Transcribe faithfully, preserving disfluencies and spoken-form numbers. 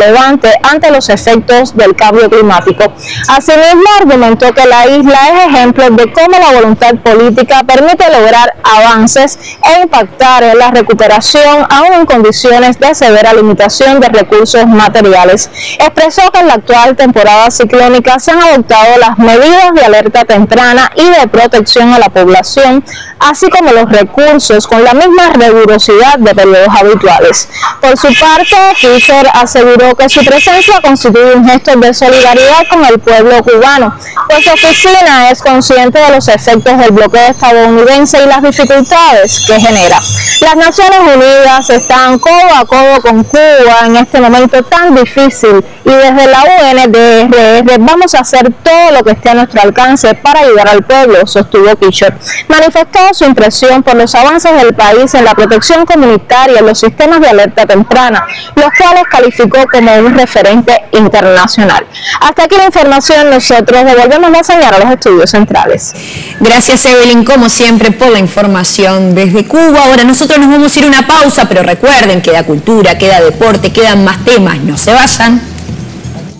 relevante ante los efectos del cambio climático. Asimismo, argumentó que la isla es ejemplo de cómo la voluntad política permite lograr avances e impactar en la recuperación aún en condiciones de severa limitación de recursos materiales. Expresó que en la actual temporada ciclónica se han adoptado las medidas de alerta temprana y de protección a la población, así como los recursos con la misma rigurosidad de periodos habituales. Por su parte, Fisher aseguró que su presencia constituye un gesto de solidaridad con el pueblo cubano, pues su oficina es consciente de los efectos del bloqueo estadounidense y las dificultades que genera. Las Naciones Unidas están codo a codo con Cuba en este momento tan difícil y desde la U N D R vamos a hacer todo lo que esté a nuestro alcance para ayudar al pueblo, sostuvo Fisher. Manifestó su impresión por los avances del país en la protección comunitaria y los sistemas de alerta temprana, los cuales calificó como un referente internacional. Hasta aquí la información, nosotros devolvemos la señal a los estudios centrales. Gracias, Evelyn, como siempre, por la información desde Cuba. Ahora nosotros nos vamos a ir a una pausa, pero recuerden, queda cultura, queda deporte, quedan más temas, no se vayan.